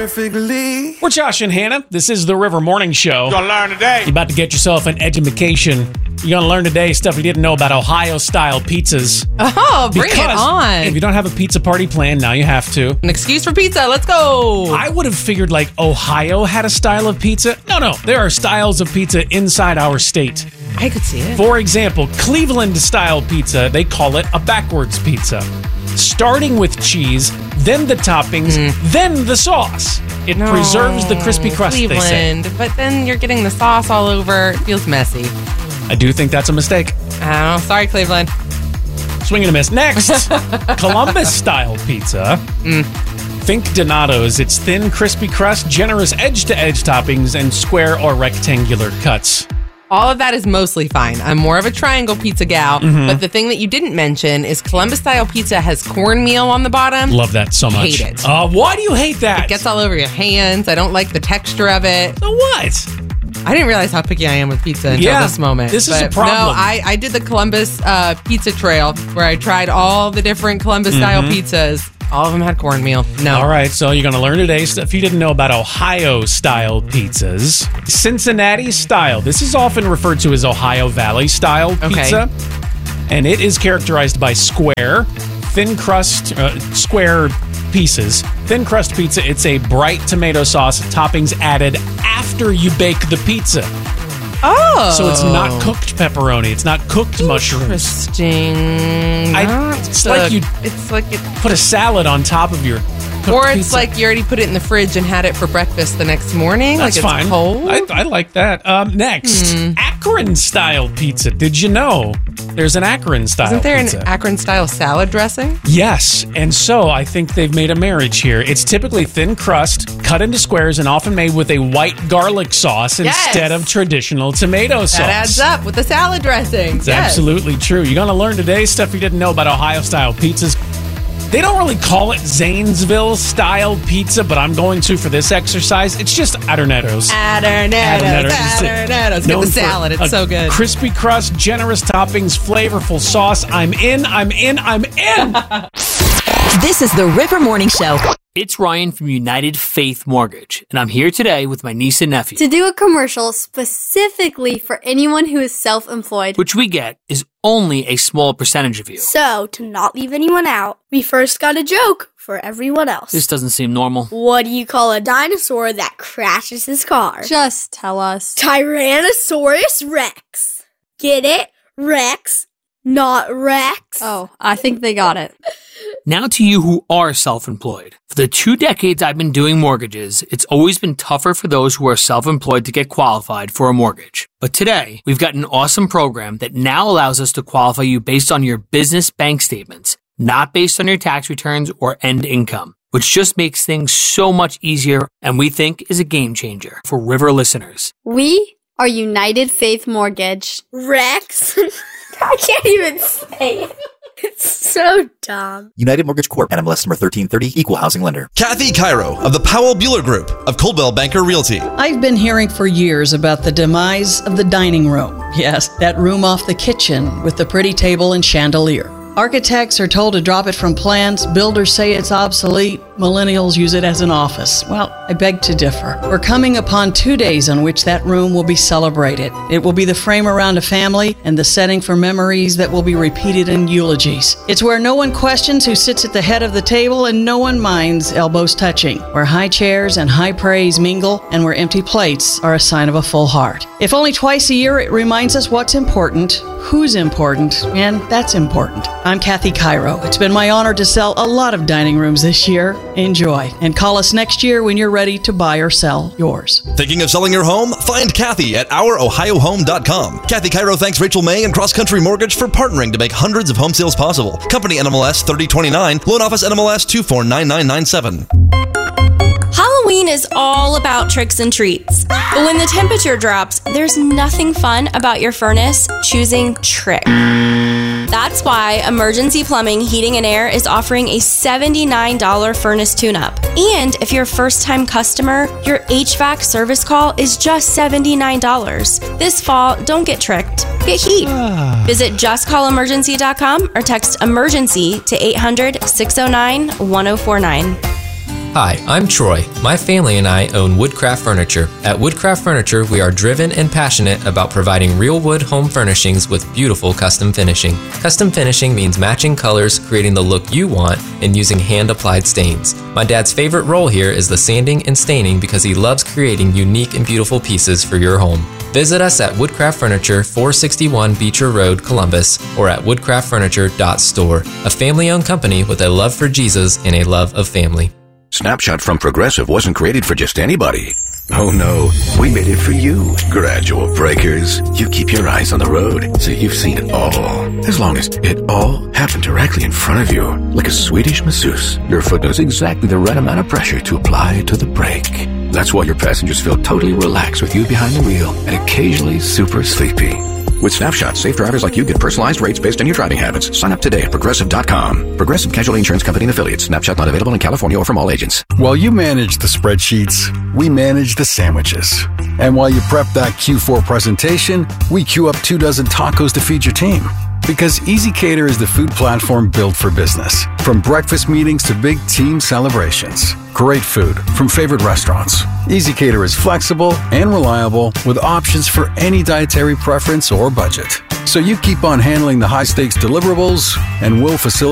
perfectly. We're Josh and Hannah. This is the River Morning Show. You're gonna learn today. You're about to get yourself an edumacation. You're gonna learn today stuff you didn't know about Ohio-style pizzas. Oh, bring it Because on. if you don't have a pizza party planned, now you have to. An excuse for pizza. Let's go. I would have figured like Ohio had a style of pizza. No, there are styles of pizza inside our state. I could see it. For example, Cleveland-style pizza, they call it a backwards pizza. Starting with cheese, then the toppings, then the sauce. It preserves the crispy crust, they say. Cleveland, but then you're getting the sauce all over. It feels messy. I do think that's a mistake. Oh, sorry, Cleveland. Swing and a miss. Next, Columbus-style pizza. Think Donato's. It's thin, crispy crust, generous edge-to-edge toppings, and square or rectangular cuts. All of that is mostly fine. I'm more of a triangle pizza gal, but the thing that you didn't mention is Columbus-style pizza has cornmeal on the bottom. Love that so much. Hate it. Why do you hate that? It gets all over your hands. I don't like the texture of it. So what? I didn't realize how picky I am with pizza until this moment. This is a But problem. No, I did the Columbus pizza trail where I tried all the different Columbus-style pizzas. All of them had cornmeal. No. All right, so you're going to learn today stuff you didn't know about Ohio-style pizzas. Cincinnati-style. This is often referred to as Ohio Valley-style pizza. And it is characterized by square, thin crust, square pieces. Thin crust pizza, it's a bright tomato sauce, toppings added after you bake the pizza. Oh. So it's not cooked pepperoni. It's not cooked mushrooms. Interesting. It's like you put a salad on top of your cooked Or it's pizza. like you already put it in the fridge and had it for breakfast the next morning. That's like it's fine. cold. I like that. Next, Akron-style pizza. Did you know there's an Akron-style Isn't there pizza? an Akron-style salad dressing? Yes, and so I think they've made a marriage here. It's typically thin crust, cut into squares, and often made with a white garlic sauce instead of traditional tomato sauce. That adds up with the salad dressing. It's absolutely true. You're going to learn today stuff you didn't know about Ohio-style pizzas. They don't really call it Zanesville-style pizza, but I'm going to for this exercise. It's just Adernetto's. Adernetto's. Get the salad. It's so good. Crispy crust, generous toppings, flavorful sauce. I'm in. This is the River Morning Show. It's Ryan from United Faith Mortgage, and I'm here today with my niece and nephew. To do a commercial specifically for anyone who is self-employed. Which we get is only a small percentage of you. So, to not leave anyone out, we first got a joke for everyone else. This doesn't seem normal. What do you call a dinosaur that crashes his car? Just tell us. Tyrannosaurus Rex. Get it? Rex, not Rex. Oh, I think they got it. Now to you who are self-employed. For the 2 decades I've been doing mortgages, it's always been tougher for those who are self-employed to get qualified for a mortgage. But today, we've got an awesome program that now allows us to qualify you based on your business bank statements, not based on your tax returns or end income, which just makes things so much easier and we think is a game changer for River listeners. We are United Faith Mortgage. Rex? I can't even say it. It's so dumb. United Mortgage Corp. NMLS number 1330, Equal Housing Lender. Kathy Cairo of the Powell Bueller Group of Coldwell Banker Realty. I've been hearing for years about the demise of the dining room. Yes, that room off the kitchen with the pretty table and chandelier. Architects are told to drop it from plans. Builders say it's obsolete. Millennials use it as an office. Well, I beg to differ. We're coming upon 2 days on which that room will be celebrated. It will be the frame around a family and the setting for memories that will be repeated in eulogies. It's where no one questions who sits at the head of the table and no one minds elbows touching, where high chairs and high praise mingle and where empty plates are a sign of a full heart. If only twice a year, it reminds us what's important, who's important, and that's important. I'm Kathy Cairo. It's been my honor to sell a lot of dining rooms this year. Enjoy. And call us next year when you're ready to buy or sell yours. Thinking of selling your home? Find Kathy at ourohiohome.com. Kathy Cairo thanks Rachel May and Cross Country Mortgage for partnering to make hundreds of home sales possible. Company NMLS 3029, Loan Office NMLS 249997. Halloween is all about tricks and treats. But when the temperature drops, there's nothing fun about your furnace choosing trick. That's why Emergency Plumbing, Heating and Air is offering a $79 furnace tune-up. And if you're a first-time customer, your HVAC service call is just $79. This fall, don't get tricked. Get heat. Visit justcallemergency.com or text emergency to 800-609-1049. Hi, I'm Troy. My family and I own Woodcraft Furniture. At Woodcraft Furniture, we are driven and passionate about providing real wood home furnishings with beautiful custom finishing. Custom finishing means matching colors, creating the look you want, and using hand-applied stains. My dad's favorite role here is the sanding and staining because he loves creating unique and beautiful pieces for your home. Visit us at Woodcraft Furniture, 461 Beecher Road, Columbus, or at woodcraftfurniture.store. A family-owned company with a love for Jesus and a love of family. Snapshot from Progressive wasn't created for just anybody. Oh no, we made it for you, gradual breakers. You keep your eyes on the road, so you've seen it all. As long as it all happened directly in front of you, like a Swedish masseuse, your foot knows exactly the right amount of pressure to apply to the brake. That's why your passengers feel totally relaxed with you behind the wheel and occasionally super sleepy. With Snapshot, safe drivers like you get personalized rates based on your driving habits. Sign up today at Progressive.com. Progressive Casualty Insurance Company and Affiliates. Snapshot not available in California or from all agents. While you manage the spreadsheets, we manage the sandwiches. And while you prep that Q4 presentation, we queue up 24 tacos to feed your team. Because EasyCater is the food platform built for business. From breakfast meetings to big team celebrations. Great food from favorite restaurants. EasyCater is flexible and reliable with options for any dietary preference or budget. So you keep on handling the high-stakes deliverables and we'll facilitate